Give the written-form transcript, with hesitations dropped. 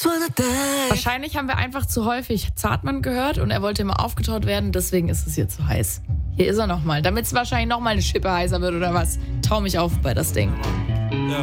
Wahrscheinlich haben wir einfach zu häufig Zartmann gehört und er wollte immer aufgetaut werden, deswegen ist es hier zu heiß. Hier ist er nochmal, damit es wahrscheinlich nochmal eine Schippe heißer wird oder was. Trau mich auf bei das Ding.